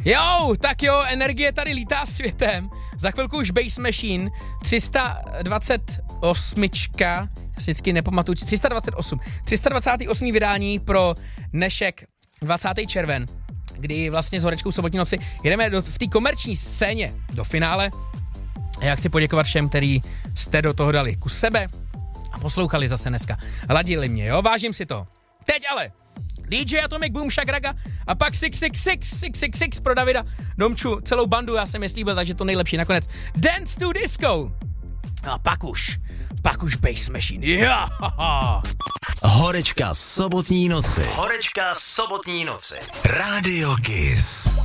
Jo, tak jo, energie tady lítá světem. Za chvilku už Bass Machine 328. Já si vždycky nepamatuju, 328. vydání pro dnešek 20. červen, kdy vlastně s Horečkou sobotní noci jedeme v té komerční scéně do finále. Já chci poděkovat všem, kteří jste do toho dali kus sebe a poslouchali zase dneska. Ladili mě, jo, vážím si to. Teď ale DJ Atomic, Boom Shakraga a pak 666 pro Davida Domču, celou bandu, já jsem je slíbil, takže to nejlepší nakonec. Dance to Disco. A pak už Bass Machine. Ja. Horečka sobotní noci. Rádio Kiss.